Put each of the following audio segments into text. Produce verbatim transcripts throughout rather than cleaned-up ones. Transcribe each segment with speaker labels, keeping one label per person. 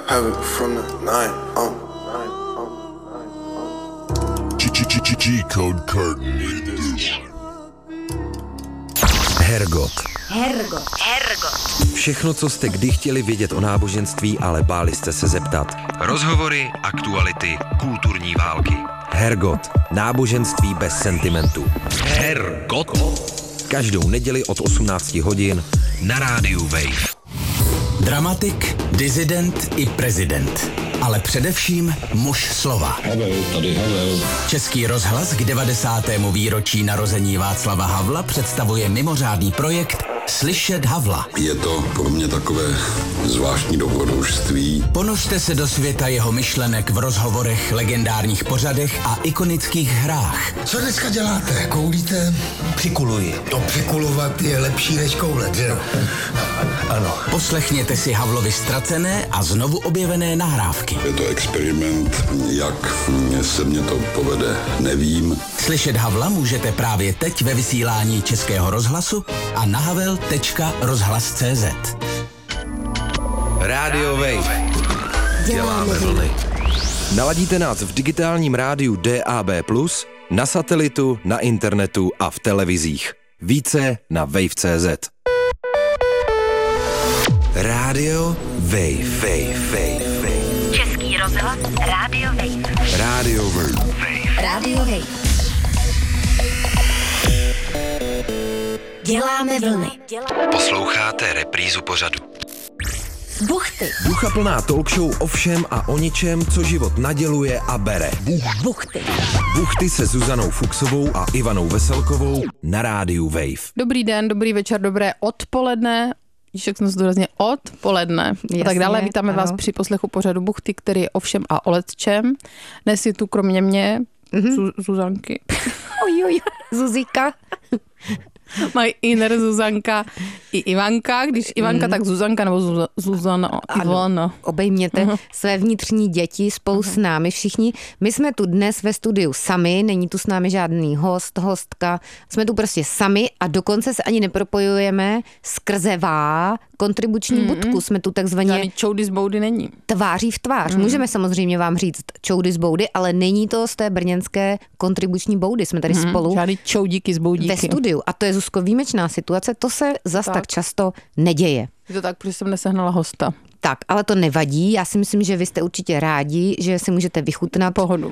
Speaker 1: have it from the night on.
Speaker 2: G-code curtain.
Speaker 3: Hergot.
Speaker 4: Hergot. Hergot.
Speaker 3: Všechno, co jste kdy chtěli vědět o náboženství, ale báli jste se zeptat. Rozhovory, aktuality, kulturní války. Hergot. Náboženství bez sentimentu. Hergot. Každou neděli od osmnácti hodin na rádiu Wave.
Speaker 5: Dramatik, disident i prezident. Ale především muž slova.
Speaker 6: Havel, tady Havel.
Speaker 5: Český rozhlas k devadesátému výročí narození Václava Havla představuje mimořádný projekt Slyšet Havla.
Speaker 6: Je to pro mě takové zvláštní dobrodružství.
Speaker 5: Ponořte se do světa jeho myšlenek v rozhovorech, legendárních pořadech a ikonických hrách.
Speaker 7: Co dneska děláte? Koulíte?
Speaker 5: Přikuluji.
Speaker 7: To přikulovat je lepší než koulet, že jo? Ano.
Speaker 5: Poslechněte si Havlovi ztracené a znovu objevené nahrávky.
Speaker 6: Je to experiment, jak se mě to povede, nevím.
Speaker 5: Slyšet Havla můžete právě teď ve vysílání Českého rozhlasu a na havel tečka rozhlas tečka cé zet.
Speaker 3: Rádio Wave. Děláme vlny. Naladíte nás v digitálním rádiu D A B plus, na satelitu, na internetu a v televizích. Více na wave tečka cé zet. Rádio Wave. Wave. Wave. Wave.
Speaker 4: Český rozhlas. Rádio Wave.
Speaker 3: Rádio Wave.
Speaker 4: Rádio Wave. Děláme vlny.
Speaker 3: Posloucháte reprízu pořadu.
Speaker 4: Buchty.
Speaker 3: Duchaplná talk show o všem a o ničem, co život naděluje a bere.
Speaker 4: Buchty.
Speaker 3: Buchty se Zuzanou Fuchsovou a Ivanou Veselkovou na rádiu Wave.
Speaker 8: Dobrý den, dobrý večer, dobré odpoledne. Však jsem zdůrazně odpoledne. A tak dále. Vítáme ano. vás při poslechu pořadu Buchty, který je o všem a o lecčem. Dnes je tu kromě mě mm-hmm. Zu- Zuzanky.
Speaker 4: Oj, oj, Zuzíka.
Speaker 8: Mají Iner, Zuzanka i Ivanka. Když Ivanka, mm. tak Zuzanka nebo Zuz- Zuzana, Ivana.
Speaker 9: Obejměte uh-huh. své vnitřní děti spolu uh-huh. s námi všichni. My jsme tu dnes ve studiu sami, není tu s námi žádný host, hostka. Jsme tu prostě sami a dokonce se ani nepropojujeme skrze vá kontribuční mm. budku. Jsme tu takzvaně...
Speaker 8: Žádný čoudy z boudy není.
Speaker 9: Tváří v tvář. Mm. Můžeme samozřejmě vám říct čoudy z boudy, ale není to z té brněnské kontribuční boudy. Jsme tady mm. spolu.
Speaker 8: Žádný čoudíky z boudíky.
Speaker 9: Ve studiu. A to je, Zuzko, výjimečná situace. To se zas tak, tak často neděje.
Speaker 8: Je to tak, protože jsem nesehnala hosta.
Speaker 9: Tak, ale to nevadí. Já si myslím, že vy jste určitě rádi, že si můžete vychutnat
Speaker 8: pohodu.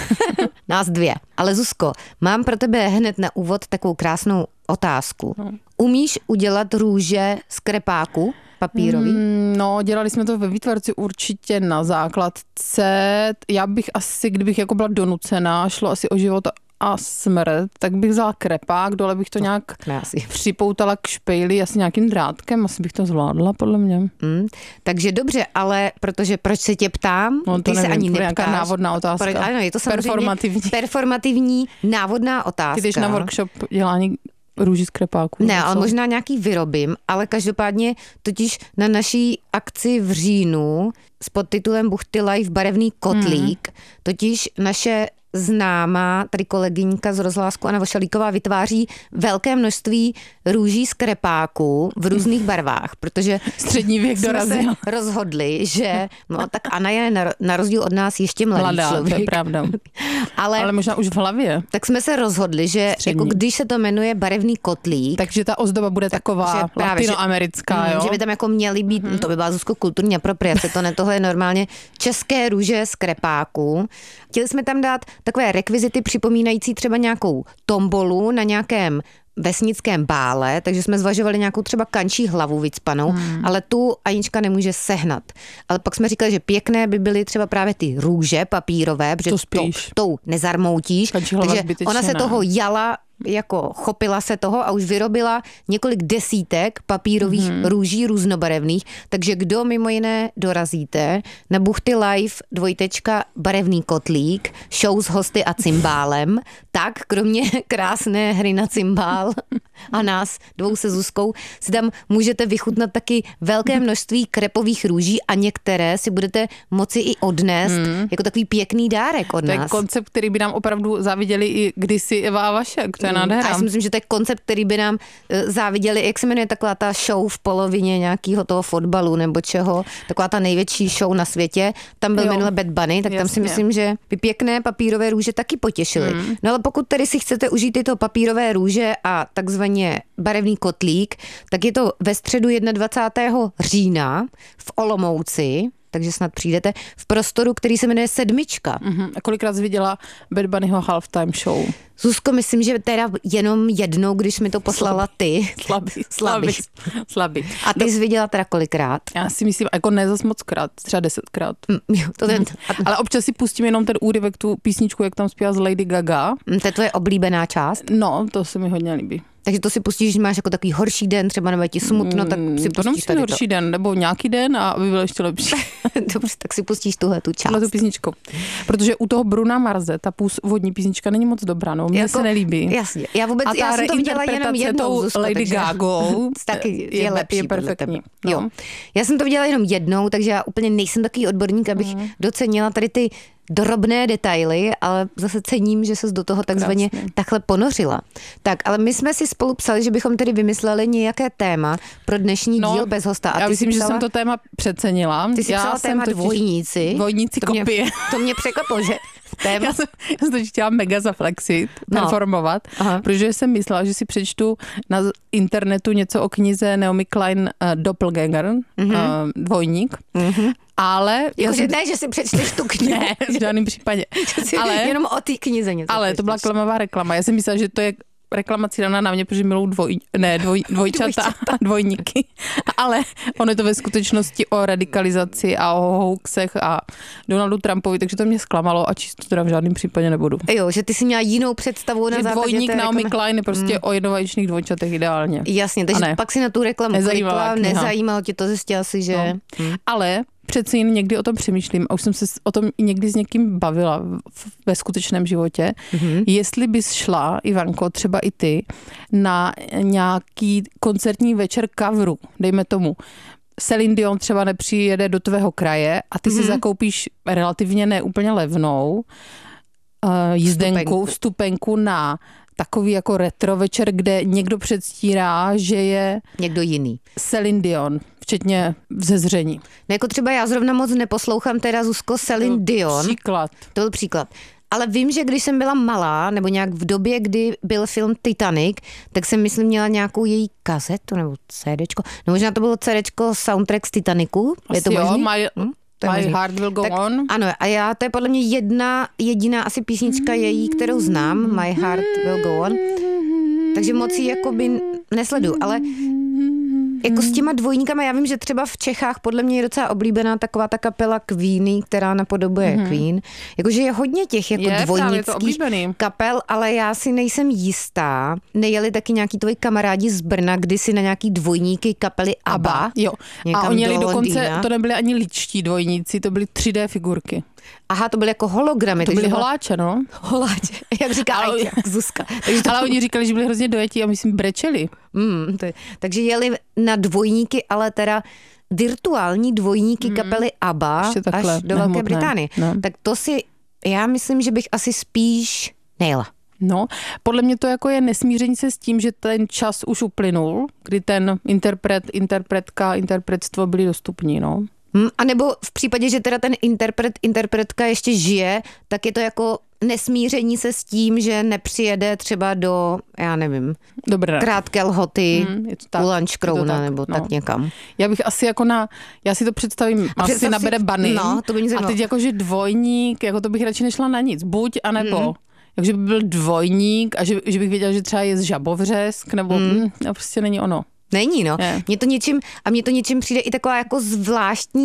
Speaker 9: Nás dvě. Ale Zuzko, mám pro tebe hned na úvod takovou krásnou otázku. No. Umíš udělat růže z krepáku papírový?
Speaker 8: Mm, no, dělali jsme to ve výtvarci určitě na základce. Já bych asi, kdybych jako byla donucená, šlo asi o život a smrt, tak bych vzala krepák, dole bych to nějak no, připoutala k špejli, asi nějakým drátkem, asi bych to zvládla, podle mě.
Speaker 9: Mm, takže dobře, ale protože proč se tě ptám?
Speaker 8: No, to
Speaker 9: ty
Speaker 8: nevím,
Speaker 9: se ani
Speaker 8: neptáš.
Speaker 9: Nějaká
Speaker 8: návodná otázka.
Speaker 9: Pro, ano, je to samozřejmě
Speaker 8: performativní.
Speaker 9: performativní návodná otázka.
Speaker 8: Ty jdeš na workshop dělání růži z krepáku.
Speaker 9: Ne, ale možná nějaký vyrobím, ale každopádně totiž na naší akci v říjnu s podtitulem Buchty Live barevný kotlík, mm. totiž naše známá, tady kolegyňka z rozhlásku Anna Vošalíková vytváří velké množství růží z krepáku v různých barvách, protože
Speaker 8: střední věk dorazil.
Speaker 9: Jsme se rozhodli, že no tak Anna je na, na rozdíl od nás ještě mladý
Speaker 8: Mladá,
Speaker 9: člověk.
Speaker 8: To je pravda.
Speaker 9: Ale,
Speaker 8: Ale možná už v hlavě.
Speaker 9: Tak jsme se rozhodli, že jako když se to jmenuje barevný kotlík,
Speaker 8: takže ta ozdoba bude tak, taková latinoamerická, jo?
Speaker 9: Že by tam jako měly být, hmm. to by byla Zuzko kulturní apropriace, to ne, tohle je normálně české růže z krepáku. Chtěli jsme tam dát takové rekvizity připomínající třeba nějakou tombolu na nějakém vesnickém bále, takže jsme zvažovali nějakou třeba kančí hlavu vycpanou, hmm. ale tu Anička nemůže sehnat. Ale pak jsme říkali, že pěkné by byly třeba právě ty růže papírové, protože to tou nezarmoutíš. Takže ona se toho jala jako chopila se toho a už vyrobila několik desítek papírových mm-hmm. růží různobarevných, takže kdo mimo jiné dorazíte na Buchty Live dvojtečka barevný kotlík, show s hosty a cymbálem, tak kromě krásné hry na cymbál a nás dvou se Zuzkou si tam můžete vychutnat taky velké množství krepových růží a některé si budete moci i odnést hmm. jako takový pěkný dárek od
Speaker 8: to
Speaker 9: nás.
Speaker 8: To je koncept, který by nám opravdu záviděli i kdysi Eva a Vašek, to je nádhera.
Speaker 9: A já si myslím, že to je koncept, který by nám záviděli, jak se jmenuje taková ta show v polovině nějakého toho fotbalu nebo čeho, taková ta největší show na světě, tam byl minule Bad Bunny, tak Jasně. tam si myslím, že by pěkné papírové růže taky potěšily. Hmm. No ale pokud tedy si chcete užít tyto papírové růže a takzvaně barevný kotlík, tak je to ve středu dvacátého prvního října v Olomouci, takže snad přijdete, v prostoru, který se jmenuje Sedmička.
Speaker 8: Mm-hmm. A kolikrát jsi viděla Bad Bunnyho halftime show?
Speaker 9: Zuzko, myslím, že teda jenom jednou, když mi to poslala ty.
Speaker 8: Slabý. Slabý. Slabý.
Speaker 9: A ty jsi viděla teda kolikrát?
Speaker 8: Já si myslím, jako ne zas moc krát, třeba desetkrát.
Speaker 9: Mm, jo, to ten...
Speaker 8: Ale občas si pustím jenom ten úryvek, tu písničku, jak tam zpívá z Lady Gaga.
Speaker 9: To je tvoje oblíbená část?
Speaker 8: No, to se mi hodně líbí.
Speaker 9: Takže to si pustíš, že máš jako takový horší den, třeba nebo je ti smutno, tak si
Speaker 8: to
Speaker 9: pustíš tady
Speaker 8: horší
Speaker 9: to.
Speaker 8: den, nebo nějaký den a aby byl ještě lepší.
Speaker 9: Dobře, tak si pustíš tuhle tu část.
Speaker 8: Tuhle tu písničku. Protože u toho Bruna Marze ta původní písnička není moc dobrá, no, mně jako, se nelíbí.
Speaker 9: Jasně, já vůbec,
Speaker 8: a
Speaker 9: já jsem to viděla jenom jednou, Zuzko,
Speaker 8: Lady
Speaker 9: takže
Speaker 8: Gagou
Speaker 9: taky je, je lepší.
Speaker 8: Je perfektní.
Speaker 9: No. Jo. Já jsem to viděla jenom jednou, takže já úplně nejsem takový odborník, abych mm. docenila tady ty drobné detaily, ale zase cením, že ses do toho takzvaně Krásně. takhle ponořila. Tak, ale my jsme si spolu psali, že bychom tedy vymysleli nějaké téma pro dnešní no, díl bez hosta. A
Speaker 8: já
Speaker 9: ty
Speaker 8: myslím,
Speaker 9: psala,
Speaker 8: že jsem to téma přecenila.
Speaker 9: Ty jsi
Speaker 8: já
Speaker 9: psala téma
Speaker 8: totiž,
Speaker 9: dvojníci.
Speaker 8: Dvojníci
Speaker 9: to
Speaker 8: kopie.
Speaker 9: Mě, to mě překvapilo, že téma...
Speaker 8: Já jsem, já jsem totiž chtěla mega zaflexit, no. performovat, Aha. protože jsem myslela, že si přečtu na internetu něco o knize Naomi Klein uh, Doppelganger, mm-hmm. uh, dvojník. Mm-hmm. Ale...
Speaker 9: Jako, že ne, že si přečteš tu knihu.
Speaker 8: Ne, v žádném případě.
Speaker 9: Ale, jenom o té knize něco
Speaker 8: Ale
Speaker 9: přečteš.
Speaker 8: to byla klamová reklama. Já jsem myslela, že to je reklamací daná na mě, protože miluji dvoj, ne, dvoj, dvojčata a dvojníky. Ale ono je to ve skutečnosti o radikalizaci a o hoaxech a Donaldu Trumpovi, takže to mě zklamalo a číst to teda v žádném případě nebudu.
Speaker 9: Jo, že ty jsi měla jinou představu na základě
Speaker 8: dvojník
Speaker 9: té
Speaker 8: Naomi
Speaker 9: reklamy.
Speaker 8: Klein je prostě hmm. o jednovaječných dvojčatech ideálně.
Speaker 9: Jasně, takže pak si na tu reklamu klikla, nezajímalo tě to, zjistila si, že...
Speaker 8: No. Hmm. Ale přeci jen někdy o tom přemýšlím a už jsem se o tom i někdy s někým bavila v, ve skutečném životě. Mm-hmm. Jestli bys šla, Ivanko, třeba i ty, na nějaký koncertní večer coveru, dejme tomu, Celine Dion třeba nepřijede do tvého kraje a ty mm-hmm. si zakoupíš relativně neúplně levnou uh, jízdenku, vstupenku. vstupenku na takový jako retro večer, kde někdo předstírá, že je
Speaker 9: někdo jiný.
Speaker 8: Celine Dion, včetně vzezření.
Speaker 9: No jako třeba já zrovna moc neposlouchám teda Zuzko Celine Dion.
Speaker 8: Příklad.
Speaker 9: To byl příklad. Ale vím, že když jsem byla malá, nebo nějak v době, kdy byl film Titanic, tak jsem myslím měla nějakou její kazetu nebo CDčko. No možná to bylo CDčko soundtrack z Titanicu.
Speaker 8: Asi
Speaker 9: je to
Speaker 8: jo,
Speaker 9: možný?
Speaker 8: My, hm? My Heart Will Go
Speaker 9: tak,
Speaker 8: On.
Speaker 9: Ano, a já, to je podle mě jedna jediná asi písnička její, kterou znám, My Heart Will Go On. Takže moc ji jakoby nesleduju, ale jako s těma dvojníkama, já vím, že třeba v Čechách podle mě je docela oblíbená taková ta kapela Queeny, která napodobuje mm-hmm. Queen. Jakože je hodně těch jako
Speaker 8: je,
Speaker 9: dvojnických kapel, ale já si nejsem jistá. Nejeli taky nějaký tvoji kamarádi z Brna kdysi na nějaký dvojníky kapely ABBA.
Speaker 8: ABBA jo. A oni jeli dokonce, to nebyly ani ličtí dvojníci, to byly tři dé figurky.
Speaker 9: Aha, to byly jako hologramy.
Speaker 8: To byly
Speaker 9: byla...
Speaker 8: holáče, no.
Speaker 9: Holáče, jak říká ale, Ajťa, Zuzka. Takže to...
Speaker 8: Ale oni říkali, že byli hrozně dojetí a myslím brečeli.
Speaker 9: Mm, to je... Takže jeli na dvojníky, ale teda virtuální dvojníky mm. kapely ABBA až do nehmotné. Velké Británie. No. Tak to si, já myslím, že bych asi spíš nejela.
Speaker 8: No, podle mě to jako je nesmíření se s tím, že ten čas už uplynul, kdy ten interpret, interpretka, interpretstvo byly dostupní, no.
Speaker 9: Hmm, a nebo v případě, že teda ten interpret, interpretka ještě žije, tak je to jako nesmíření se s tím, že nepřijede třeba do, já nevím,
Speaker 8: Dobré.
Speaker 9: krátké lhoty,
Speaker 8: hmm, je to tak,
Speaker 9: u Lunchcrowna
Speaker 8: tak,
Speaker 9: nebo
Speaker 8: no.
Speaker 9: tak někam.
Speaker 8: Já bych asi jako na, já si to představím, a asi na Bad Bunny.
Speaker 9: No, to by mě
Speaker 8: a teď jakože dvojník, jako to bych radši nešla na nic. Buď, anebo. Hmm. Takže by byl dvojník a že, že bych věděla, že třeba je z Žabovřesk, nebo hmm. hm, to prostě není ono.
Speaker 9: Není, no. Mně to něčím, a mně to něčím přijde i taková jako zvláštní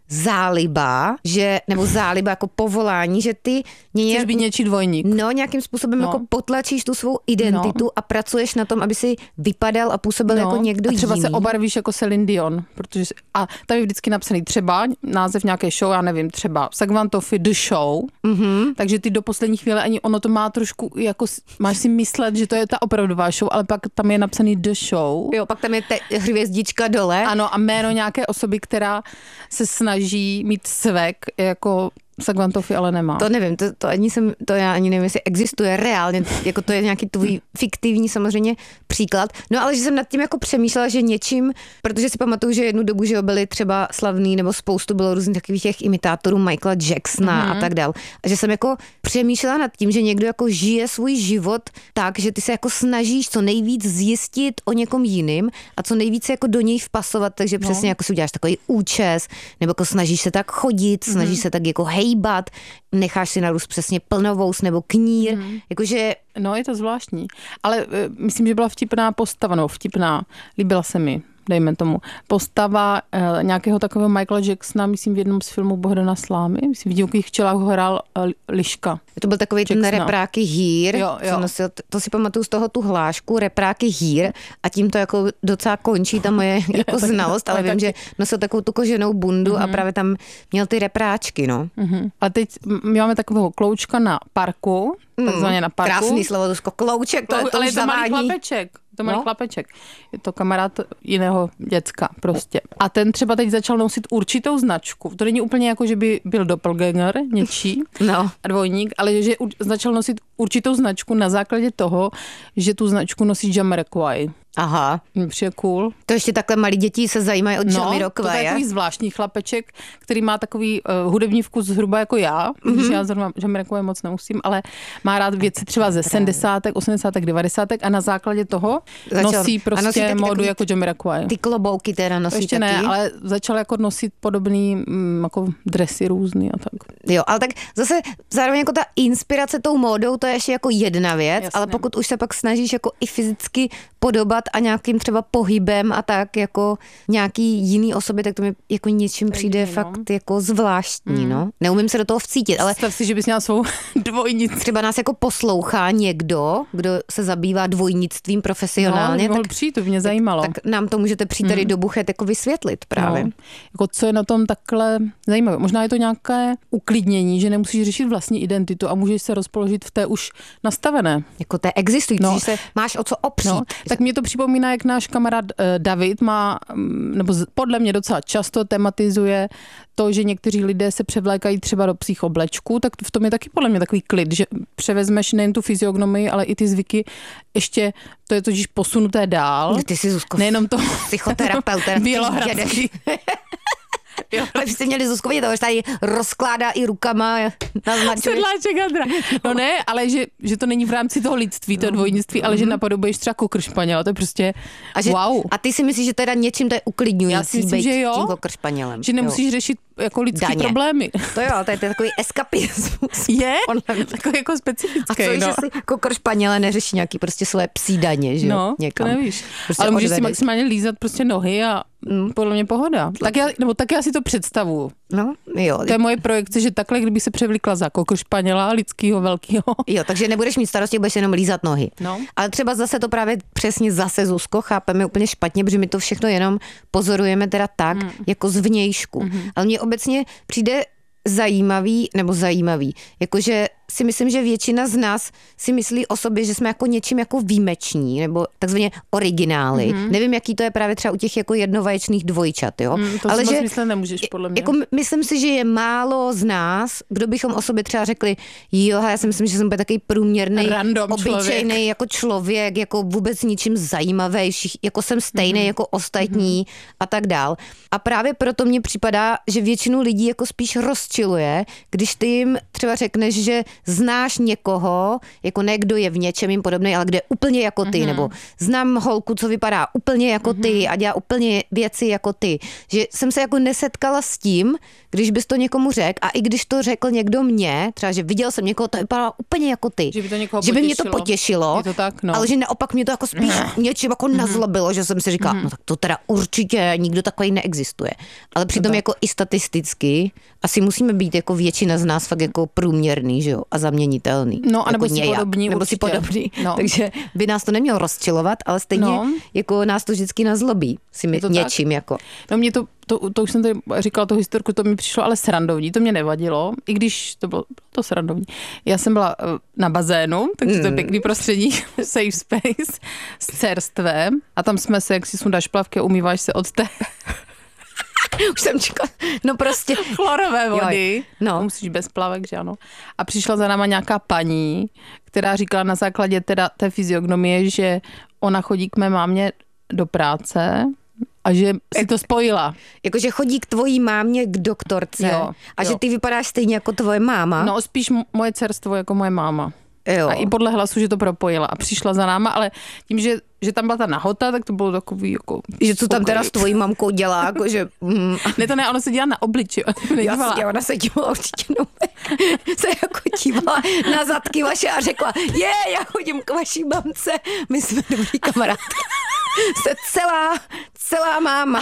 Speaker 9: záliba, že, nebo záliba jako povolání, že ty nějak,
Speaker 8: chceš být něčí dvojník.
Speaker 9: No, nějakým způsobem
Speaker 8: no.
Speaker 9: jako potlačíš tu svou identitu no. a pracuješ na tom, aby si vypadal a působil no. jako někdo
Speaker 8: a třeba
Speaker 9: jiný.
Speaker 8: se obarvíš jako Celine Dion, protože a tam je vždycky napsaný třeba název nějaké show, já nevím, třeba Sagvantofi The Show, mm-hmm. takže ty do poslední chvíle ani ono to má trošku, jako máš si myslet, že to je ta opravdová show, ale pak tam je napsaný The Show.
Speaker 9: Jo, pak tam je te- hvězdička dole.
Speaker 8: Ano, a jméno nějaké osoby, která se snaží mít svek, jako Sagvantofi ale nemá.
Speaker 9: To nevím, to, to ani jsem, to já ani nevím, jestli existuje reálně, jako to je nějaký tvůj fiktivní samozřejmě příklad. No ale že jsem nad tím jako přemýšlela, že něčím, protože si pamatuju, že jednu dobu, že byli třeba slavný, nebo spoustu bylo různých takových těch imitátorů Michaela Jacksona mm-hmm. a tak dál. A že jsem jako přemýšlela nad tím, že někdo jako žije svůj život tak, že ty se jako snažíš co nejvíc zjistit o někom jiným a co nejvíc jako do něj vpasovat, takže přesně no. jako si uděláš takový účes, nebo jako snažíš se tak chodit, snažíš mm-hmm. se tak jako hej hejbat, necháš si narůst přesně plnovous nebo knír, mm. jakože...
Speaker 8: No, je to zvláštní, ale uh, myslím, že byla vtipná postava, no vtipná, líbila se mi, dejme tomu, postava uh, nějakého takového Michaela Jacksona, myslím v jednom z filmů Bohdana Slámy, myslím v Divokých včelách ho hrál uh, Liška.
Speaker 9: To byl takový ten repráky hýr,
Speaker 8: jo, jo.
Speaker 9: Co nosil, to si pamatuju z toho tu hlášku, repráky hýr a tím to jako docela končí ta moje jako znalost, ale vím, že nosil takovou tu koženou bundu mm-hmm. a právě tam měl ty repráčky, no.
Speaker 8: Mm-hmm. A teď my máme takového kloučka na parku, takzvaně na parku.
Speaker 9: Krásný slovo, Dusko, klouček, to, to je to
Speaker 8: ale
Speaker 9: už
Speaker 8: je to
Speaker 9: zavání.
Speaker 8: malý chlapeček. To malý
Speaker 9: no?
Speaker 8: chlapeček. Je to kamarád jiného děcka prostě. A ten třeba teď začal nosit určitou značku. To není úplně jako, že by byl doppelganger něčí
Speaker 9: no.
Speaker 8: a dvojník, ale že začal nosit určitou značku na základě toho, že tu značku nosí Jamiroquai.
Speaker 9: Aha.
Speaker 8: Přijde cool.
Speaker 9: To ještě takhle malí děti se zajímají o Jamiroquai.
Speaker 8: No, to je takový zvláštní chlapeček, který má takový uh, hudební vkus zhruba jako já, mm-hmm. když já zrovna Jamiroquai moc nemusím, ale má rád věci třeba ze sedmdesátek, osmdesátek, devadesátek a na základě toho začal, nosí prostě nosí módu jako Jamiroquai.
Speaker 9: Ty klobouky teda nosí
Speaker 8: ještě
Speaker 9: taky?
Speaker 8: Ne, ale začal jako nosit podobný mm, jako dresy různý a tak.
Speaker 9: Jo, ale tak zase zároveň jako ta inspirace tou módou, to je ještě jako jedna věc,
Speaker 8: Jasně.
Speaker 9: ale pokud už se pak snažíš jako i fyzicky podobat a nějakým třeba pohybem a tak jako nějaký jiný osoby, tak to mi jako něčím přijde
Speaker 8: no.
Speaker 9: fakt jako zvláštní, mm. no. Neumím se do toho vcítit, ale...
Speaker 8: Představ si, že bys měla svou dvojnici.
Speaker 9: Třeba nás jako poslouchá někdo, kdo se zabývá dvojnictvím profesionálně.
Speaker 8: No, mohl
Speaker 9: tak,
Speaker 8: přijít, to by mě zajímalo.
Speaker 9: Tak, tak nám to můžete přijít tady mm. do Buchet jako vysvětlit právě.
Speaker 8: No. Jako co je na tom takhle zajímavé? Možná je to nějaké uklidnění, že nemusíš řešit vlastní identitu a můžeš se rozpoložit v té už nastavené.
Speaker 9: Jako té existující,
Speaker 8: no.
Speaker 9: že se máš o co opřít.
Speaker 8: No. Tak mě to připomíná, jak náš kamarád David má, nebo podle mě docela často tematizuje to, že někteří lidé se převlékají třeba do psích oblečků, tak v tom je taky podle mě takový klid, že převezmeš nejen tu fyziognomii, ale i ty zvyky, ještě to je totiž posunuté dál.
Speaker 9: Ty jsi, Zuzko,
Speaker 8: nejenom to
Speaker 9: psychoterapeut,
Speaker 8: bělohradský.
Speaker 9: Jo, ale byste měli Zuzko vidět, to už tady rozkládá i rukama.
Speaker 8: Sedláček Andra. No ne, ale že, že to není v rámci toho lidství, to dvojnictví, ale že napodobuješ třeba kokr španěla, to je prostě
Speaker 9: a že,
Speaker 8: wow.
Speaker 9: A ty si myslíš, že teda něčím to je uklidňující, já si myslím, že jo, tím kokr španělem.
Speaker 8: Že nemusíš
Speaker 9: jo.
Speaker 8: řešit jako lidský
Speaker 9: Daně.
Speaker 8: problémy.
Speaker 9: To jo, to je, to je takový eskapismus.
Speaker 8: Je? Takový jako specifický.
Speaker 9: A co,
Speaker 8: no.
Speaker 9: že si kokr španěle neřeší nějaký prostě své psí daně, že jo?
Speaker 8: No,
Speaker 9: někam.
Speaker 8: to nevíš.
Speaker 9: Prostě
Speaker 8: ale můžeš
Speaker 9: odvedeš.
Speaker 8: si maximálně lízat prostě nohy a mm. podle mě pohoda. Tak já, nebo tak já si to představuju.
Speaker 9: No, jo.
Speaker 8: To je moje projekce, že takhle, kdyby se převlíkla za kokr španěla, lidskýho, velkýho.
Speaker 9: Jo, takže nebudeš mít starosti, budeš jenom lízat nohy.
Speaker 8: No.
Speaker 9: Ale třeba zase to právě přesně zase, Zuzko, chápeme úplně špatně, protože my to všechno jenom pozorujeme teda tak, mm. jako zvnějšku. Mm-hmm. Ale mně obecně přijde zajímavý, nebo zajímavý, jakože si myslím, že většina z nás si myslí o sobě, že jsme jako něčím jako výjimeční, nebo takzvaně originály. Mm-hmm. Nevím, jaký to je právě třeba u těch jako jednovaječných dvojčat, jo.
Speaker 8: Mm, to
Speaker 9: ale
Speaker 8: si
Speaker 9: že
Speaker 8: myslet nemůžeš, podle mě.
Speaker 9: Jako myslím si, že je málo z nás, kdo bychom o sobě třeba řekli, jo, já si myslím, že jsem takový průměrný,
Speaker 8: random
Speaker 9: obyčejný
Speaker 8: člověk.
Speaker 9: jako člověk, jako vůbec ničím zajímavý, jako jsem stejný mm-hmm. jako ostatní mm-hmm. a tak dál. A právě proto mně připadá, že většinu lidí jako spíš rozčiluje, když ty jim třeba řekneš, že znáš někoho, jako ne kdo je v něčem jim podobný, ale kde je úplně jako ty, mm-hmm. nebo znám holku, co vypadá úplně jako mm-hmm. ty a dělá úplně věci jako ty. Že jsem se jako nesetkala s tím, když bys to někomu řekl a i když to řekl někdo mě, třeba, že viděl jsem někoho, to vypadá úplně jako ty.
Speaker 8: Že by, to někoho
Speaker 9: že by mě to potěšilo,
Speaker 8: je to tak, no.
Speaker 9: ale že naopak mě to jako spíš něčím jako nazlobilo, že jsem si říkala, mm-hmm. no tak to teda určitě nikdo takový neexistuje. Ale přitom jako i statisticky asi musíme být jako většina z nás fakt jako průměrný, že jo, a zaměnitelný.
Speaker 8: No, a nebo
Speaker 9: jako
Speaker 8: si
Speaker 9: nějak,
Speaker 8: podobný
Speaker 9: nebo
Speaker 8: určitě.
Speaker 9: si podobný.
Speaker 8: No.
Speaker 9: Takže by nás to nemělo rozčilovat, ale stejně
Speaker 8: no.
Speaker 9: jako nás to vždycky nazlobí si my něčím tak? Jako.
Speaker 8: No mě to, to, to už jsem tady říkala, tu historku, to mi přišlo ale srandovní, to mě nevadilo, i když to bylo to srandovní. Já jsem byla na bazénu, takže mm. to je pěkný prostředí, safe space, s cerstvem a tam jsme se, jak si sundáš plavky, umýváš se od té...
Speaker 9: Už jsem čekala, no prostě.
Speaker 8: Chlorové vody.
Speaker 9: No.
Speaker 8: Musíš bez plavek, že ano. A přišla za náma nějaká paní, která říkala na základě teda té fyziognomie, že ona chodí k mé mámě do práce a že si to spojila.
Speaker 9: Jakože chodí k tvojí mámě k doktorce
Speaker 8: jo,
Speaker 9: a
Speaker 8: jo.
Speaker 9: že ty vypadáš stejně jako tvoje máma.
Speaker 8: No spíš moje dcerstvo jako moje máma.
Speaker 9: Jo.
Speaker 8: A i podle hlasu, že to propojila a přišla za náma, ale tím, že, že tam byla ta nahota, tak to bylo takový jako...
Speaker 9: Že co tam teda s tvojí mamkou dělá, jakože... Mm.
Speaker 8: Ne, to ne, ona se dělá na obliči.
Speaker 9: Jasně, ona se dívala určitě, no, se jako dívala na zadky vaše a řekla, je, já chodím k vaší mamce, my jsme dobrý kamarádky. Jste celá, celá máma.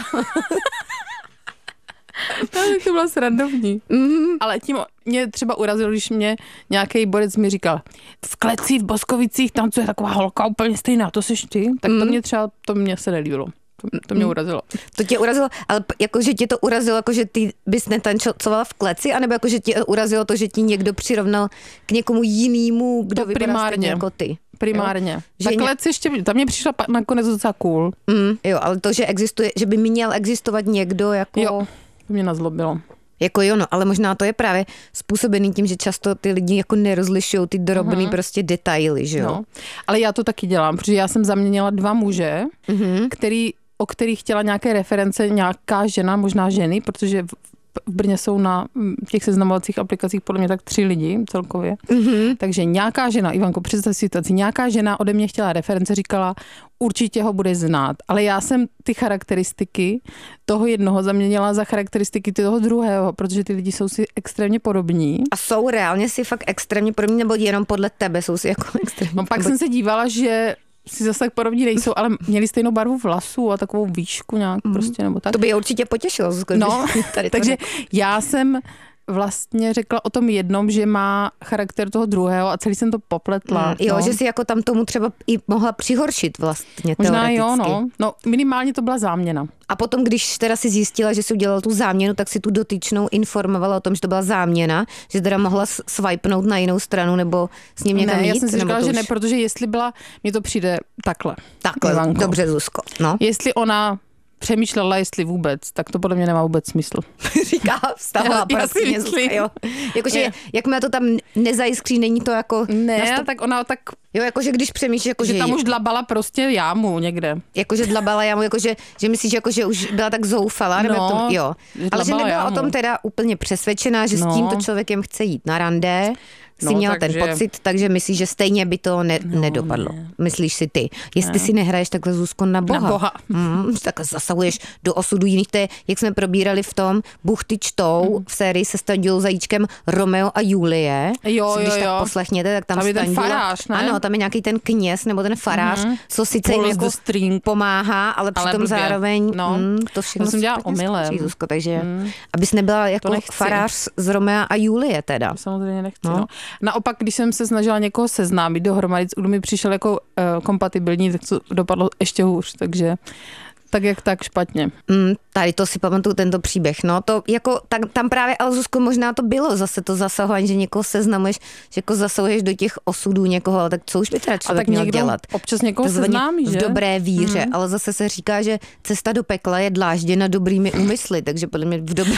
Speaker 8: To bylo srandovní. Mm-hmm. Ale tím mě třeba urazilo, když mě nějaký borec mi říkal, v Kleci v Boskovicích tancuje taková holka úplně stejná, to seš ty? Tak to mě třeba, to mě se nelíbilo. To, to mě urazilo.
Speaker 9: To tě urazilo, ale jakože tě to urazilo, jakože ty bys netancovala v Kleci, anebo jakože tě urazilo to, že ti někdo přirovnal k někomu jinému, kdo
Speaker 8: to
Speaker 9: vypadá
Speaker 8: primárně.
Speaker 9: stejně jako ty.
Speaker 8: Primárně.
Speaker 9: Jo?
Speaker 8: Ta
Speaker 9: Že
Speaker 8: Klec ně... ještě, tam mě přišla nakonec docela cool.
Speaker 9: Mm, jo, ale to, že existuje, že by měl existovat někdo jako...
Speaker 8: Jo, to mě nazlobilo.
Speaker 9: Jako jo, no, ale možná to je právě způsobený tím, že často ty lidi jako nerozlišují ty drobný uh-huh. prostě detaily, že jo? No,
Speaker 8: ale já to taky dělám, protože já jsem zaměnila dva muže, uh-huh. který, o kterých chtěla nějaké reference nějaká žena, možná ženy, protože v, v Brně jsou na těch seznamovacích aplikacích podle mě tak tři lidi celkově. Uh-huh. Takže nějaká žena, Ivanko, představ si situaci, nějaká žena ode mě chtěla reference, říkala, určitě ho bude znát, ale já jsem ty charakteristiky toho jednoho zaměnila za charakteristiky toho druhého, protože ty lidi jsou si extrémně podobní.
Speaker 9: A jsou reálně si fakt extrémně podobní, nebo jenom podle tebe jsou si jako extrémně
Speaker 8: No pak
Speaker 9: podobní?
Speaker 8: jsem se dívala, že si zase tak podobní nejsou, ale měli stejnou barvu vlasů a takovou výšku nějak mm. prostě, nebo tak.
Speaker 9: To by je určitě potěšilo.
Speaker 8: No, tady takže já jsem vlastně řekla o tom jednom, že má charakter toho druhého a celý jsem to popletla.
Speaker 9: Mm, jo,
Speaker 8: no.
Speaker 9: že si jako tam tomu třeba i mohla přihoršit vlastně
Speaker 8: možná
Speaker 9: teoreticky.
Speaker 8: Jo, no. No, minimálně to byla záměna.
Speaker 9: A potom, když teda si zjistila, že si udělala tu záměnu, tak si tu dotyčnou informovala o tom, že to byla záměna, že teda mohla swipenout na jinou stranu nebo s ním někam
Speaker 8: ne,
Speaker 9: jít?
Speaker 8: já jsem si říkala, že
Speaker 9: už...
Speaker 8: ne, protože jestli byla, mně to přijde takhle.
Speaker 9: Takhle,
Speaker 8: Ivanko.
Speaker 9: Dobře, Zuzko. No.
Speaker 8: Jestli ona přemýšlela, jestli vůbec, tak to podle mě nemá vůbec smysl.
Speaker 9: Říká, vstahla praskyně Zuzka, jo. Jakože, jakmile to tam nezajiskří, není to jako...
Speaker 8: Ne,
Speaker 9: nastup...
Speaker 8: tak ona tak...
Speaker 9: Jo, jakože když přemýšlíš, jakože...
Speaker 8: Že tam už dlabala prostě jámu někde.
Speaker 9: Jakože dlabala jámu, jakože, že myslíš, jakože už byla tak zoufalá, nebo
Speaker 8: no,
Speaker 9: tom, jo. Ale že nebyla
Speaker 8: jámu.
Speaker 9: o tom teda úplně přesvědčená, že no. s tímto člověkem chce jít na rande, si
Speaker 8: no,
Speaker 9: měla
Speaker 8: takže...
Speaker 9: ten pocit, takže myslíš, že stejně by to ne, no, nedopadlo. Ne. Myslíš si ty. Jestli ne. si nehraješ takhle, Zuzko, na Boha.
Speaker 8: Na Boha.
Speaker 9: Mm, takhle zasahuješ do osudu jiných. To je, jak jsme probírali v tom Buchty čtou, mm. v sérii se Standulou Zajíčkem Romeo a Julie.
Speaker 8: Jo,
Speaker 9: když
Speaker 8: jo,
Speaker 9: tak
Speaker 8: jo.
Speaker 9: poslechněte, tak tam,
Speaker 8: tam je ten
Speaker 9: Standula,
Speaker 8: farář, ne?
Speaker 9: Ano, tam je nějaký ten kněz nebo ten farář, mm-hmm. co sice jim jako pomáhá, ale přitom ale zároveň
Speaker 8: no.
Speaker 9: mm, to všechno
Speaker 8: to jsem dělala omylem.
Speaker 9: Zuzko, takže mm. abys nebyla jako farář z Romea a Julie teda.
Speaker 8: To samozřejmě nechci.
Speaker 9: No.
Speaker 8: No. Naopak, když jsem se snažila někoho seznámit dohromady, kdo mi přišel jako uh, kompatibilní, tak to dopadlo ještě hůř, takže tak jak tak špatně.
Speaker 9: Mm, tady to si pamatuju, tento příběh. No to jako, tak, tam právě, ale Zuzko, možná to bylo zase to zasahování, že někoho seznamuješ, že jako zasahuješ do těch osudů někoho, ale tak co už by teda člověk měl dělat?
Speaker 8: Občas někoho seznámí, že?
Speaker 9: V dobré víře, mm. ale zase se říká, že cesta do pekla je dlážděna dobrými úmysly, takže podle mě v dobré...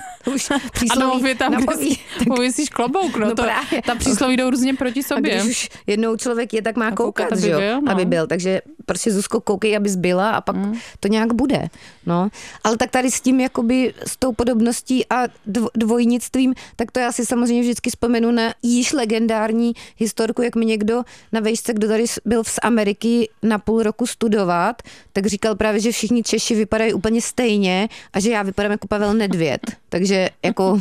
Speaker 9: už
Speaker 8: ano, je tam, napoví, kde pověsíš klobouk, no, no to, ta přísloví jdou různě proti sobě.
Speaker 9: A když už jednou člověk je, tak má koukat, koukat že jo, no. aby byl, takže prostě Zuzko, koukej, abys byla a pak mm. to nějak bude. No. Ale tak tady s tím, jakoby s tou podobností a dvo, dvojnictvím, tak to já si samozřejmě vždycky vzpomenu na již legendární historku, jak mi někdo na vejšce, kdo tady byl z Ameriky na půl roku studovat, tak říkal právě, že všichni Češi vypadají úplně stejně a že já vypadám jako Pavel Nedvěd. Takže jako...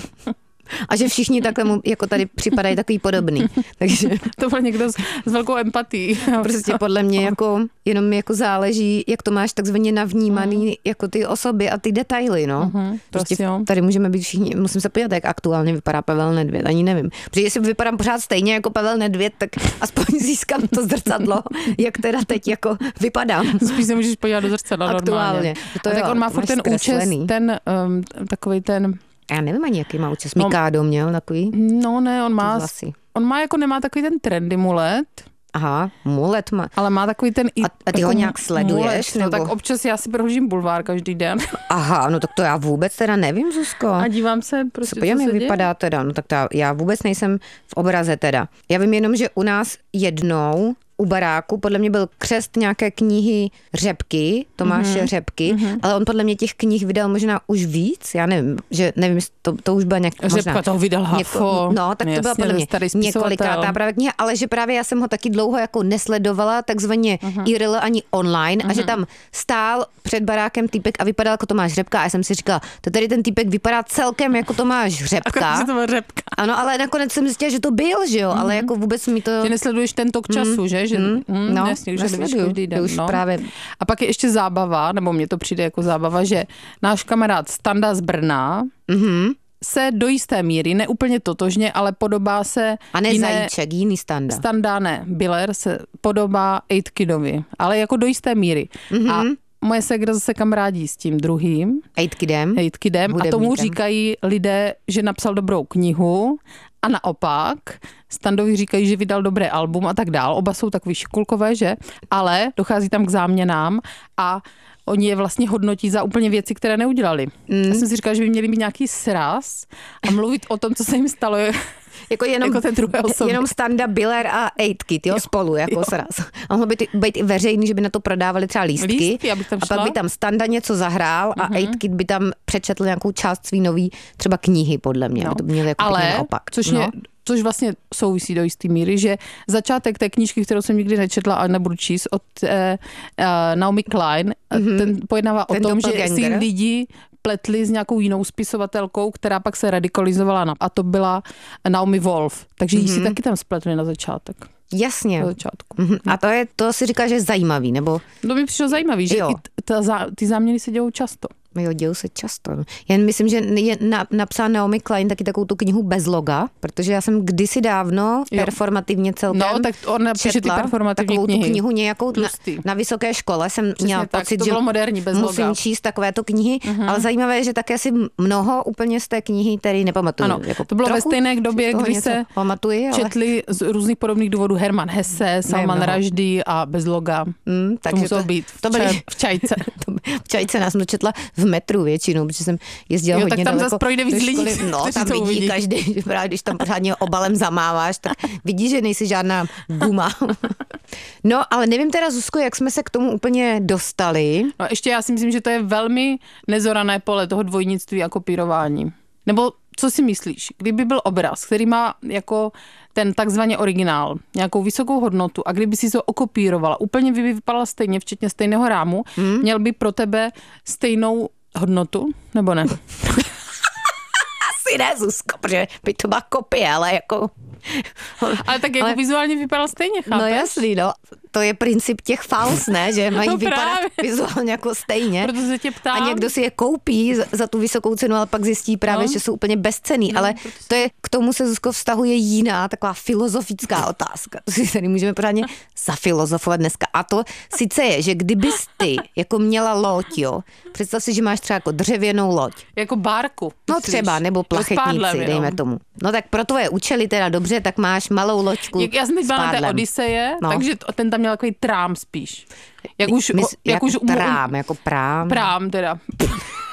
Speaker 9: A že všichni takhle mu jako tady připadají takový podobný. Takže
Speaker 8: to byl někdo s, s velkou empatií.
Speaker 9: Prostě podle mě jako jenom jako záleží, jak to máš takzvaně navnímaný mm. jako ty osoby a ty detaily, no. Mm-hmm, prostě tady můžeme být všichni, musím se podívat, jak aktuálně vypadá Pavel Nedvěd, ani nevím. Protože jestli vypadám pořád stejně jako Pavel Nedvěd, tak aspoň získám to zrcadlo, jak teda teď jako vypadám.
Speaker 8: Spíš se můžeš podívat do zrcadla normálně.
Speaker 9: To
Speaker 8: tak
Speaker 9: jo,
Speaker 8: on má furt ten účes, ten um, takovej ten...
Speaker 9: Já nevím ani, jaký má účes. Mikado no, měl takový?
Speaker 8: No ne, on má, on má jako nemá takový ten trendy mulet.
Speaker 9: Aha, mulet má.
Speaker 8: Ale má takový ten...
Speaker 9: A, a ty ho nějak sleduješ?
Speaker 8: Mulet, no, tak občas já si prohlížím bulvár každý den.
Speaker 9: Aha, no tak to já vůbec teda nevím, Zuzko.
Speaker 8: A dívám se prostě, co,
Speaker 9: podívám,
Speaker 8: co
Speaker 9: jak
Speaker 8: se
Speaker 9: vypadá
Speaker 8: děje?
Speaker 9: teda. No tak to já, já vůbec nejsem v obraze teda. Já vím jenom, že u nás jednou u baráku podle mě byl křest nějaké knihy Řepky, Tomáše mm-hmm. Řepky, mm-hmm. ale on podle mě těch knih vydal možná už víc, já nevím, že nevím, to, to už byla nějak
Speaker 8: Řepka
Speaker 9: možná,
Speaker 8: toho vydal Hafo.
Speaker 9: Něko, no, tak to
Speaker 8: jasně,
Speaker 9: byla podle mě několikátá právě kniha, ale že právě já jsem ho taky dlouho jako nesledovala, takzvaně mm-hmm. I R L ani online mm-hmm. a že tam stál před barákem týpek a vypadal jako Tomáš Řepka a já jsem si říkala, to tady ten týpek vypadá celkem jako Tomáš Řepka.
Speaker 8: To byl Řepka.
Speaker 9: Ano, ale nakonec jsem zjistila, že to byl, že jo, mm-hmm. ale jako vůbec mi to...
Speaker 8: Že nesleduješ ten tok času, mm-hmm. že? že
Speaker 9: mm-hmm.
Speaker 8: mm,
Speaker 9: no,
Speaker 8: jasně, že nevíš každý den.
Speaker 9: Už
Speaker 8: no.
Speaker 9: právě...
Speaker 8: A pak je ještě zábava, nebo mně to přijde jako zábava, že náš kamarád Standa z Brna mm-hmm. se do jisté míry, ne úplně totožně, ale podobá se...
Speaker 9: A ne
Speaker 8: jiné,
Speaker 9: Zajíček, jiný Standa.
Speaker 8: Standa ne, Biller se podobá Eight Kidovi, ale jako do jisté míry. Mm-hmm. A moje segra zase kamarádí s tím druhým.
Speaker 9: Eight Kidem.
Speaker 8: Eight Kidem. A tomu říkají lidé, že napsal dobrou knihu a naopak Standovi říkají, že vydal dobré album a tak dál. Oba jsou takový šikulkové, že? Ale dochází tam k záměnám a oni je vlastně hodnotí za úplně věci, které neudělali. Mm. Já jsem si říkala, že by měli mít nějaký sraz a mluvit o tom, co se jim stalo.
Speaker 9: Jako jenom,
Speaker 8: jako ten druhé osoby.
Speaker 9: Jenom Standa, Biller a Eight Kid, jo, jo spolu, jako jo. sraz. A mohlo by být i veřejný, že by na to prodávali třeba lístky.
Speaker 8: Lístky, abych tam šla.
Speaker 9: A pak by tam Standa něco zahrál a mm-hmm. Eight Kid by tam přečetl nějakou část svý nový třeba knihy, podle mě.
Speaker 8: No.
Speaker 9: To by měli jako
Speaker 8: ale,
Speaker 9: naopak.
Speaker 8: Což,
Speaker 9: no.
Speaker 8: je, což vlastně souvisí do jistý míry, že začátek té knížky, kterou jsem nikdy nečetla a nebudu číst, od eh, uh, Naomi Klein, mm-hmm. ten pojednává ten o tom, že si lidi pletli s nějakou jinou spisovatelkou, která pak se radikalizovala na, a to byla Naomi Wolf. Takže mm-hmm. jí si taky tam spletli na začátek.
Speaker 9: Jasně.
Speaker 8: Na začátku.
Speaker 9: Mm-hmm. A to je, to si říká, že je zajímavý, nebo?
Speaker 8: To mi přišlo zajímavý, že i ta, ty záměny se dějou často.
Speaker 9: Jo, dějou se často. Jen myslím, že je na, napsala Naomi Klein taky takovou tu knihu bez loga, protože já jsem kdysi dávno jo. performativně celkem
Speaker 8: no, tak ona píše ty performativní
Speaker 9: takovou
Speaker 8: knihy.
Speaker 9: tu knihu nějakou na, na vysoké škole jsem
Speaker 8: přesně
Speaker 9: měla
Speaker 8: tak,
Speaker 9: pocit,
Speaker 8: to
Speaker 9: že
Speaker 8: moderní, bez
Speaker 9: musím
Speaker 8: loga.
Speaker 9: číst takovéto knihy,
Speaker 8: uh-huh.
Speaker 9: ale zajímavé je, že také si mnoho úplně z té knihy, který nepamatuju.
Speaker 8: Ano,
Speaker 9: jako
Speaker 8: to bylo ve stejné době, kdy se
Speaker 9: pamatuji, ale...
Speaker 8: četli z různých podobných důvodů Herman Hesse, Salman Rushdie a bez loga.
Speaker 9: Mm,
Speaker 8: to muselo být v,
Speaker 9: to byly,
Speaker 8: čaj, v čajce.
Speaker 9: v čajce nás četla v metru většinou, protože jsem jezdila
Speaker 8: jo,
Speaker 9: hodně
Speaker 8: tak tam
Speaker 9: daleko
Speaker 8: zase projde víc lidí.
Speaker 9: No, tam vidí uvidí. Každý, že právě když tam pořádně obalem zamáváš, tak vidí, že nejsi žádná guma. No, ale nevím teda, Zuzko, jak jsme se k tomu úplně dostali.
Speaker 8: No, ještě já si myslím, že to je velmi nezorané pole toho dvojnictví a kopírování. Nebo co si myslíš, kdyby byl obraz, který má jako ten takzvaně originál, nějakou vysokou hodnotu a kdyby si to okopírovala, úplně by vypadala stejně, včetně stejného rámu, hmm? měl by pro tebe stejnou hodnotu, nebo ne?
Speaker 9: Asi ne, Zuzko, protože by to byla kopie, ale jako...
Speaker 8: Ale tak jako ale... vizuálně vypadal stejně, chápeš?
Speaker 9: No jasný, no. To je princip těch fals, ne? Že mají no vypadat vizuálně jako stejně.
Speaker 8: Proto se tě ptám.
Speaker 9: A někdo si je koupí za, za tu vysokou cenu, ale pak zjistí právě, no. že jsou úplně bezcenný. No, ale to je, k tomu se, Zuzko, vztahuje jiná taková filozofická otázka. To si tady můžeme pořádně zafilozofovat dneska. A to sice je, že kdybys ty jako měla loď, jo, představ si, že máš třeba jako dřevěnou loď.
Speaker 8: Jako bárku.
Speaker 9: No myslíš? Třeba, nebo plachetnici, dejme tomu. No tak pro tvoje účely teda dobře, tak máš malou loďku.
Speaker 8: Jak já jsem teď byla na té Odyseje, no. takže ten tam měl takový trám spíš. Jak už,
Speaker 9: Mys,
Speaker 8: jak
Speaker 9: jako
Speaker 8: už
Speaker 9: trám, jako prám.
Speaker 8: Prám teda.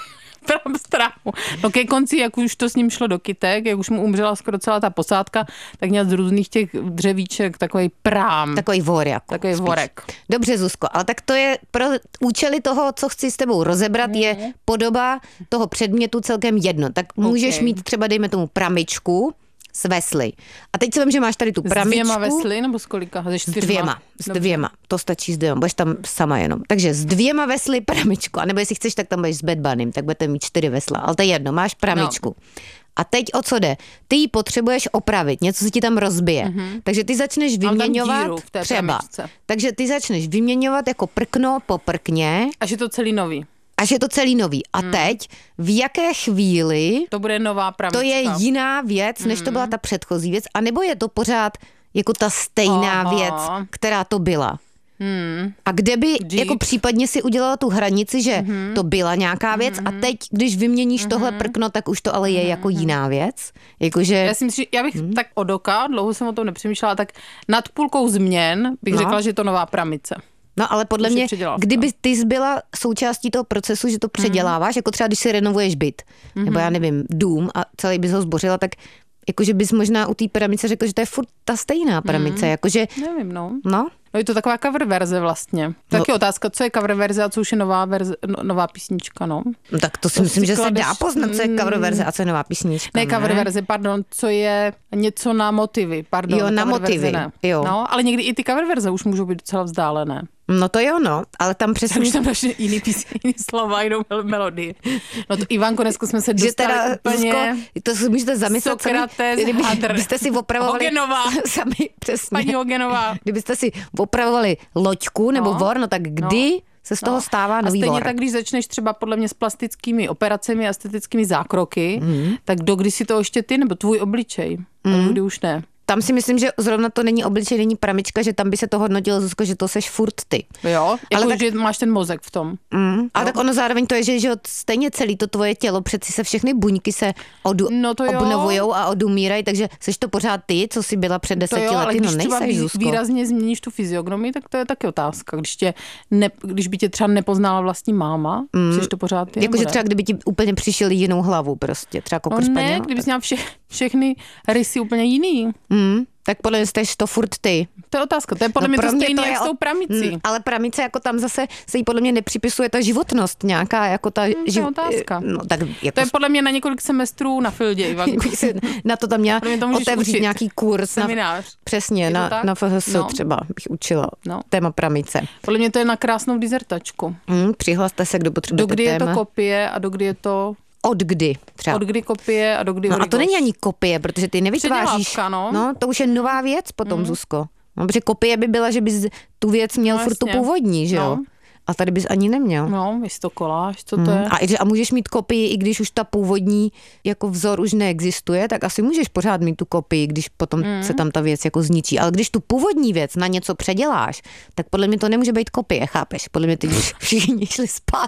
Speaker 8: stráhu. No ke konci, jak už to s ním šlo do kytek, jak už mu umřela skoro celá ta posádka, tak měl z různých těch dřevíček takový prám.
Speaker 9: Takový vor jako.
Speaker 8: Takový
Speaker 9: spíš.
Speaker 8: vorek.
Speaker 9: Dobře, Zuzko, ale tak to je pro účely toho, co chci s tebou rozebrat, mm. je podoba toho předmětu celkem jedno. Tak můžeš
Speaker 8: okay.
Speaker 9: mít třeba, dejme tomu, pramičku s vesly. A teď si vím, že máš tady tu pramičku.
Speaker 8: S dvěma vesly nebo s kolika? Ze
Speaker 9: s dvěma. S
Speaker 8: Dobře.
Speaker 9: dvěma. To stačí s dvěma. Budeš tam sama jenom. Takže s dvěma vesly pramičku. A nebo jestli chceš, tak tam budeš s Bad Bunnym, tak budete mít čtyři vesla. Ale to je jedno, máš pramičku. No. A teď o co jde? Ty ji potřebuješ opravit, něco se ti tam rozbije. Mm-hmm. Takže ty začneš vyměňovat třeba. Pramičce. Takže ty začneš vyměňovat jako prkno po prkně.
Speaker 8: Až je to celý nový.
Speaker 9: Až je to celý nový. A hmm. teď, v jaké chvíli
Speaker 8: to bude nová pramička.
Speaker 9: To je jiná věc, než to byla ta předchozí věc, anebo je to pořád jako ta stejná Aha. věc, která to byla. Hmm. A kde by Jeep. jako případně si udělala tu hranici, že mm-hmm. to byla nějaká věc mm-hmm. a teď, když vyměníš mm-hmm. tohle prkno, tak už to ale je mm-hmm. jako jiná věc. Jakože...
Speaker 8: Já si myslím, já bych mm-hmm. tak od oka, dlouho jsem o tom nepřemýšlela, tak nad půlkou změn bych no. řekla, že je to nová pramice.
Speaker 9: No ale podle mě, kdyby ty jsi byla součástí toho procesu, že to předěláváš, mm. jako třeba když si renovuješ byt, mm-hmm. nebo já nevím, dům a celý bys ho zbořila, tak jakože bys možná u té pramice řekl, že to je furt ta stejná pramice, mm. jakože...
Speaker 8: Nevím, no.
Speaker 9: No?
Speaker 8: No je to taková cover verze vlastně. Tak je otázka, co je cover verze a co už je nová, verze, no, nová písnička, no.
Speaker 9: no tak to si to myslím, si že kladeš... se dá poznat, co je cover verze a co je nová písnička.
Speaker 8: Ne, cover ne? verze, pardon, co je něco na motivy, pardon.
Speaker 9: Jo, na motivy,
Speaker 8: verze,
Speaker 9: jo.
Speaker 8: No, ale někdy i ty cover verze už můžou být docela vzdálené.
Speaker 9: No to jo, no, ale tam přesně...
Speaker 8: Už tam dáš jiný písně, jiný slova, jinou melodii. No to Ivanko, dneska jsme se dostali že teda, úplně...
Speaker 9: Zuzko, to si můžete zamyslet
Speaker 8: Sokrates,
Speaker 9: sami,
Speaker 8: Hadr,
Speaker 9: kdybyste si opravovali...
Speaker 8: Hogenová,
Speaker 9: sami, přesně.
Speaker 8: Paní Hogenová.
Speaker 9: Kdybyste si opravovali loďku nebo no, vor, no tak kdy... No. se z toho stává nový vor. A stejně
Speaker 8: vor. Tak, když začneš třeba podle mě s plastickými operacemi a estetickými zákroky, mm. tak dokdy si to ještě ty, nebo tvůj obličej, mm. kdy už ne.
Speaker 9: Tam si myslím, že zrovna to není obličej, není pramička, že tam by se to hodnotilo, Zuzko, že to seš furt ty.
Speaker 8: Jo, jako
Speaker 9: tak,
Speaker 8: že máš ten mozek v tom.
Speaker 9: Mm, ale tak ono zároveň to je, že, že stejně celý to tvoje tělo, přeci se všechny buňky se odu,
Speaker 8: no
Speaker 9: obnovujou a odumírají, takže seš to pořád ty, co jsi byla před deseti
Speaker 8: jo,
Speaker 9: lety, no nejseš, Zuzko.
Speaker 8: Výrazně změníš tu fyziognomii, tak to je taky otázka. Když, tě ne, když by tě třeba nepoznala vlastní máma, mm. jsi to pořád ty.
Speaker 9: Jakože třeba kdyby ti úplně přišel jinou hlavu prostě, třeba
Speaker 8: no ne, kdybys měla vše, všechny rysy úplně jiný.
Speaker 9: Mm. Tak podle mě jsi to furt ty.
Speaker 8: To je otázka, to je podle no mě to stejné jak s tou pramicí.
Speaker 9: Mm, ale pramice jako tam zase se jí podle mě nepřipisuje ta životnost nějaká, jako ta...
Speaker 8: Mm, to
Speaker 9: živ...
Speaker 8: je otázka.
Speaker 9: No, tak jako...
Speaker 8: To je podle mě na několik semestrů na Fildě, Ivanku.
Speaker 9: Na to tam měla to otevřít učit. Nějaký kurz.
Speaker 8: Seminář.
Speaker 9: Na, přesně, na, na F H S no. třeba bych učila no. téma pramice.
Speaker 8: Podle mě to je na krásnou dizertačku.
Speaker 9: Mm, přihlaste se, kdo potřebujete
Speaker 8: dokdy
Speaker 9: téma.
Speaker 8: Je to kopie a dokdy je to...
Speaker 9: Od kdy třeba.
Speaker 8: Od kdy kopie a do kdy
Speaker 9: no
Speaker 8: origoš.
Speaker 9: A to není ani kopie, protože ty nevytváříš.
Speaker 8: No.
Speaker 9: no, to už je nová věc potom, mm. Zuzko. No, protože kopie by byla, že bys tu věc měl no, furt tu původní, že jo? No. A tady bys ani neměl.
Speaker 8: No, jestli to koláž, co to
Speaker 9: mm.
Speaker 8: je.
Speaker 9: A, a můžeš mít kopii, i když už ta původní jako vzor už neexistuje, tak asi můžeš pořád mít tu kopii, když potom mm. se tam ta věc jako zničí. Ale když tu původní věc na něco předěláš, tak podle mě to nemůže být kopie, chápeš? Podle mě ty všichni šli spát.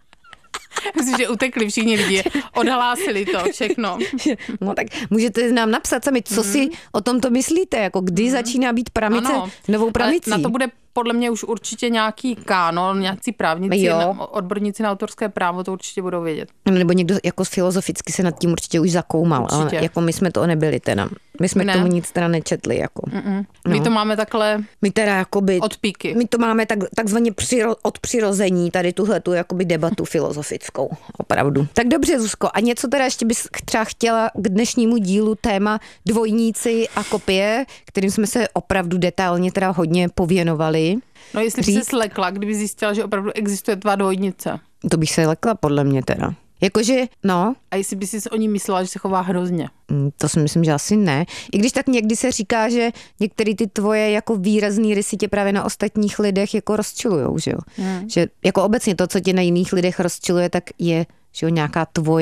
Speaker 8: Myslím, že utekli všichni lidi, odhlásili to všechno.
Speaker 9: No tak můžete nám napsat sami, co mm. si o tomto myslíte, jako kdy mm. začíná být pramice ano, novou pramicí.
Speaker 8: Na to bude podle mě už určitě nějaký kánon, nějací právníci,
Speaker 9: jo.
Speaker 8: odborníci na autorské právo to určitě budou vědět.
Speaker 9: Nebo někdo jako filozoficky se nad tím určitě už zakoumal, určitě. Ale jako my jsme to nebyli teda. My jsme ne. k tomu nic teda nečetli. Jako.
Speaker 8: No. My to máme takhle
Speaker 9: my teda jakoby,
Speaker 8: od píky.
Speaker 9: My to máme tak, takzvaně přiro, od přirození, tady tuhletu jakoby debatu filozofickou. Opravdu. Tak dobře, Zuzko. A něco teda ještě bys třeba chtěla k dnešnímu dílu téma dvojníci a kopie, kterým jsme se opravdu detailně teda hodně pověnovali.
Speaker 8: No jestli by se lekla, kdyby zjistila, že opravdu existuje tvá dvojnice.
Speaker 9: To bych se lekla podle mě teda. Jakože, no.
Speaker 8: A jestli by si o ní myslela, že se chová hrozně?
Speaker 9: To si myslím, že asi ne. I když tak někdy se říká, že některé ty tvoje jako výrazný rysy tě právě na ostatních lidech jako rozčilujou, že jo? Hmm. Že jako obecně to, co tě na jiných lidech rozčiluje, tak je, že jo, nějaká tvoje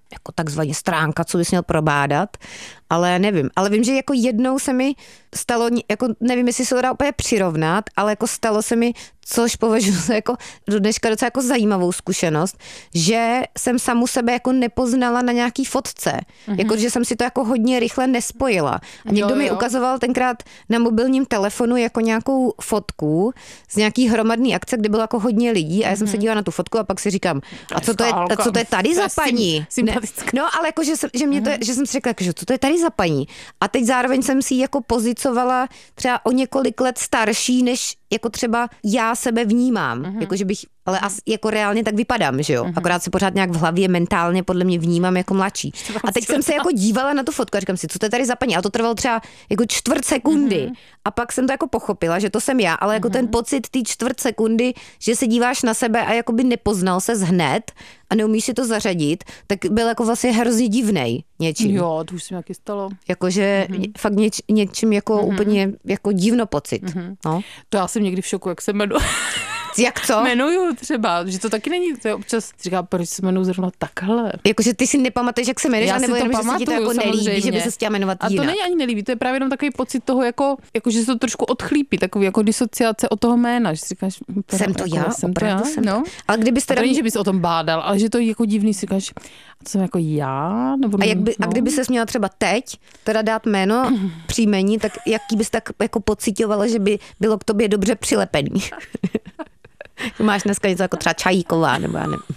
Speaker 9: jako takzvaně stránka, co bys měl probádat, ale nevím. Ale vím, že jako jednou se mi stalo, jako nevím, jestli se to dá úplně přirovnat, ale jako stalo se mi, což považuji za jako do dneška docela jako zajímavou zkušenost, že jsem samu sebe jako nepoznala na nějaký fotce. Mm-hmm. Jako, že jsem si to jako hodně rychle nespojila. A někdo jo, mi jo. ukazoval tenkrát na mobilním telefonu jako nějakou fotku z nějaký hromadný akce, kde bylo jako hodně lidí a já jsem mm-hmm. se dívala na tu fotku a pak si říkám, a co to je, a co to je tady za paní? Ne, no, ale jako, že jsem, že mě to, mm-hmm. že jsem si řekla, že co to je tady za paní? A teď zároveň jsem si ji jako pozicovala třeba o několik let starší, než jako třeba já sebe vnímám. Mm-hmm. Jako, že bych, ale as, jako reálně tak vypadám, že jo? Mm-hmm. Akorát se pořád nějak v hlavě mentálně podle mě vnímám jako mladší. A teď jsem se jako dívala na tu fotku a říkám si, co to je tady za paní? A to trvalo třeba jako čtvrt sekundy. Mm-hmm. A pak jsem to jako pochopila, že to jsem já, ale jako mm-hmm. ten pocit té čtvrt sekundy, že se díváš na sebe a jakoby nepoznal ses hned a neumíš si to zařadit, tak byl jako vlastně hrozně divnej něčím.
Speaker 8: Jo, to už se mi taky stalo.
Speaker 9: Jakože mm-hmm. fakt něč, něčím jako mm-hmm. úplně jako divno pocit. Mm-hmm. No.
Speaker 8: To já jsem někdy v šoku, jak se jmenuji.
Speaker 9: Jak co?
Speaker 8: Jmenuju třeba, že to taky není, to je občas říká, proč se jmenuji zrovna takhle.
Speaker 9: Jakože ty si nepamatuješ, jak se jmenuješ,
Speaker 8: nebo
Speaker 9: jenom, že se ti to jako nelíbí, že by se chtěla jmenovat jinak.
Speaker 8: A to není ani nelíbí, to je právě jenom takový pocit toho, jako, jako že se to trošku odchlípí, takový jako disociace od toho jména, že si říkáš,
Speaker 9: jsem to
Speaker 8: jako,
Speaker 9: já,
Speaker 8: jsem
Speaker 9: to já,
Speaker 8: jsem no.
Speaker 9: Ale kdybyste...
Speaker 8: A to není, že bys o tom bádal, ale že to je jako divný, si říkáš, to jsem jako já? Nebo
Speaker 9: a, jak by,
Speaker 8: no.
Speaker 9: a kdyby ses měla třeba teď teda dát jméno, příjmení, tak jaký bys tak jako pocitovala, že by bylo k tobě dobře přilepený? Máš dneska něco jako třeba Čajíková, nebo já nevím.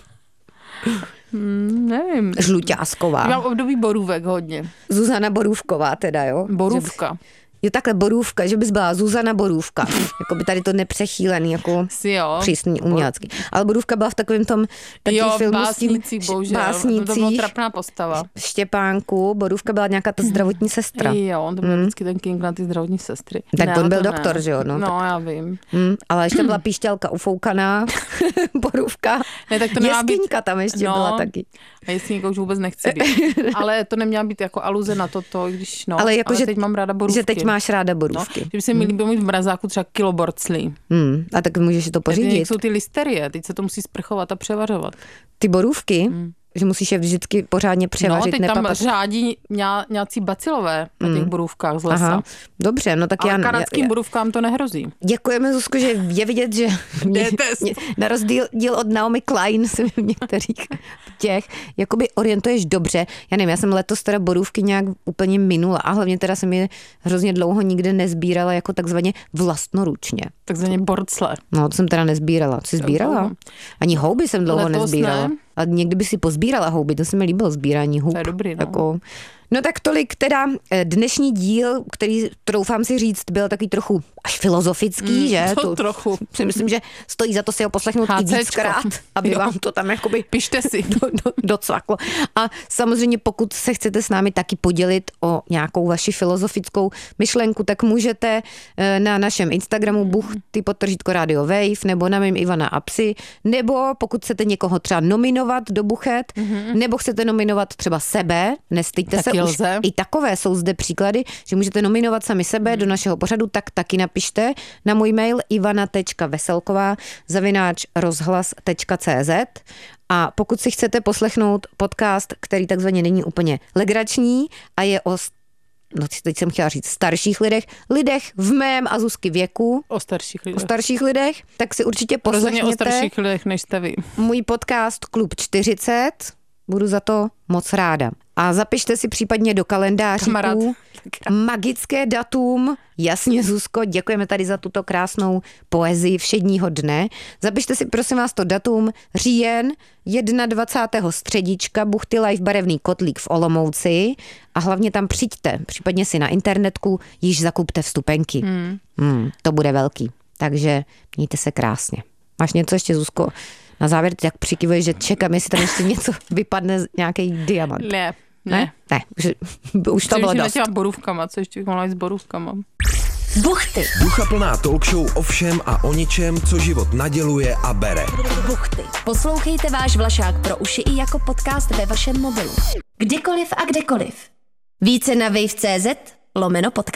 Speaker 8: Hmm, nevím.
Speaker 9: Žluťásková.
Speaker 8: Mám období Borůvek hodně.
Speaker 9: Zuzana Borůvková teda, jo?
Speaker 8: Borůvka.
Speaker 9: Jo, takhle Borůvka, že bys byla Zuzana Borůvka. Jako by tady to nepřechýlený, jako přísný umělecký. Ale Borůvka byla v takovém tom taky
Speaker 8: jo,
Speaker 9: filmu
Speaker 8: básnících,
Speaker 9: s tím
Speaker 8: bohužel.
Speaker 9: básnících.
Speaker 8: To byla trapná postava.
Speaker 9: Štěpánku, Borůvka byla nějaká ta zdravotní sestra.
Speaker 8: Jo, on to byl mm. vždycky ten king na ty zdravotní sestry.
Speaker 9: Tak
Speaker 8: ne,
Speaker 9: on byl
Speaker 8: to
Speaker 9: doktor,
Speaker 8: ne.
Speaker 9: že jo? No,
Speaker 8: no
Speaker 9: tak...
Speaker 8: já vím.
Speaker 9: Mm, ale ještě byla píšťalka ufoukaná, Borůvka.
Speaker 8: Ne, tak to
Speaker 9: Jeskyňka
Speaker 8: být...
Speaker 9: tam ještě
Speaker 8: no,
Speaker 9: byla taky.
Speaker 8: A Jeskyňka už vůbec nechci být. Ale to neměla být jako aluze na toto, když no.
Speaker 9: Ale, jako,
Speaker 8: ale
Speaker 9: že,
Speaker 8: teď mám ráda Borůvky.
Speaker 9: Že teď máš ráda Borůvky.
Speaker 8: No, že by se mi líbilo mít v mrazáku třeba kilo borclí.
Speaker 9: Hmm, a tak můžeš to pořídit.
Speaker 8: Teď jsou ty listerie, teď se to musí sprchovat a převařovat.
Speaker 9: Ty borůvky, hmm. že musíš je vždycky pořádně převařit.
Speaker 8: No, teď
Speaker 9: nepapat.
Speaker 8: tam řádí nějací bacilové na těch hmm. borůvkách z lesa. Aha.
Speaker 9: Dobře, no tak
Speaker 8: ale
Speaker 9: já...
Speaker 8: Ale kanadským
Speaker 9: já,
Speaker 8: borůvkám to nehrozí.
Speaker 9: Děkujeme, Zuzko, že je vidět, že mě, mě, na rozdíl díl od Naomi Klein se v některých těch jakoby orientuješ dobře. Já nevím, já jsem letos teda borůvky nějak úplně minula a hlavně teda jsem je hrozně dlouho nikde nezbírala jako takzvaně vlastnoručně.
Speaker 8: Takzvaně borcle.
Speaker 9: No, to jsem teda nezbírala. Co jsi sbírala? Ani houby jsem dlouho letos nezbírala. Ne. A někdy by si pozbírala houby, to se mi líbilo, sbírání hub.
Speaker 8: To je dobrý, no.
Speaker 9: Jako... No tak tolik teda dnešní díl, který, troufám si říct, byl taky trochu až filozofický, mm, že?
Speaker 8: To
Speaker 9: tu,
Speaker 8: trochu.
Speaker 9: Si myslím, že stojí za to si ho poslechnout Hácečko. I víckrát, aby jo. vám to tam jakoby...
Speaker 8: Pište si.
Speaker 9: Do, do, docvaklo. A samozřejmě pokud se chcete s námi taky podělit o nějakou vaši filozofickou myšlenku, tak můžete na našem Instagramu buchty podtržítko Radio Wave, nebo na mým Ivana a Psy, nebo pokud chcete někoho třeba nominovat do buchet, mm-hmm. nebo chcete nominovat třeba sebe, nestýďte se, už i takové jsou zde příklady, že můžete nominovat sami sebe hmm. do našeho pořadu, tak taky napište na můj mail ivana tečka veselková zavináč rozhlas tečka cé zet. A pokud si chcete poslechnout podcast, který takzvaně není úplně legrační a je o, no teď jsem chtěla říct, starších lidech, lidech v mém a Zuzky věku.
Speaker 8: O starších lidech.
Speaker 9: O starších lidech, tak si určitě poslechněte.
Speaker 8: Rozhodně o starších lidech, než jste vy.
Speaker 9: Můj podcast Klub čtyřicet. Budu za to moc ráda. A zapište si případně do kalendáříků magické datum. Jasně, Zuzko, děkujeme tady za tuto krásnou poezii všedního dne. Zapište si prosím vás to datum říjen dvacátého prvního středička Buchty Live Barevný kotlík v Olomouci a hlavně tam přijďte, případně si na internetku již zakupte vstupenky. Hmm. Hmm, to bude velký. Takže mějte se krásně. Máš něco ještě, Zuzko? Na závěr jak přikivuješ, že čekám, jestli tam ještě něco vypadne, nějaký diamant.
Speaker 8: Ne,
Speaker 9: ne. Ne, ne už, už to bylo dost.
Speaker 8: Těma borůvkama, co ještě bych mohla jít s borůvkama.
Speaker 4: Buchty.
Speaker 3: Ducha plná talk show o všem a o ničem, co život naděluje a bere.
Speaker 4: Buchty. Poslouchejte váš Vlašák pro uši i jako podcast ve vašem mobilu. Kdykoliv a kdekoliv. Více na wave tečka cé zet lomeno podcast.